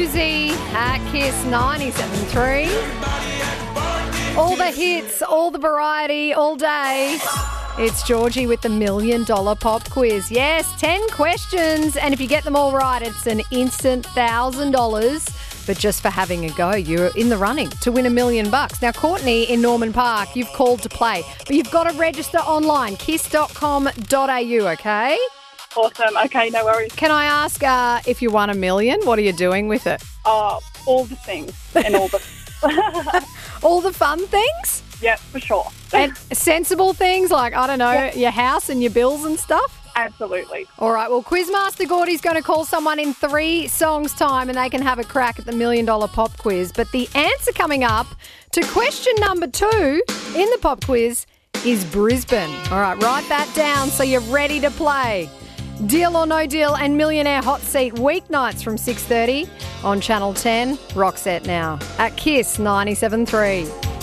Susie at Kiss 97.3. All the hits, all the variety, all day. It's Georgie with the $1 Million Pop Quiz. Yes, 10 questions, and if you get them all right, it's an instant $1,000. But just for having a go, you're in the running to win $1 million. Now, Courtney in Norman Park, you've called to play, but you've got to register online, kiss.com.au, okay? Awesome. Okay, no worries. Can I ask if you won $1 million, what are you doing with it? All the things and all the... All the fun things? Yeah, for sure. And sensible things like, I don't know, your house and your bills and stuff? Absolutely. All right, well, Quizmaster Gordy's going to call someone in 3 songs' time and they can have a crack at the $1 Million Pop Quiz. But the answer coming up to question number 2 in the Pop Quiz is Brisbane. All right, write that down so you're ready to play. Deal or No Deal and Millionaire Hot Seat weeknights from 6:30 on Channel 10. Rock set now at Kiss 97.3.